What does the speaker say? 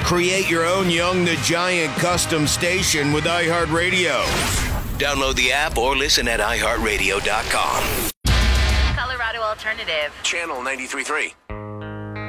Create your own Young the Giant custom station with iHeartRadio. Download the app or listen at iHeartRadio.com. Colorado Alternative. Channel 93.3.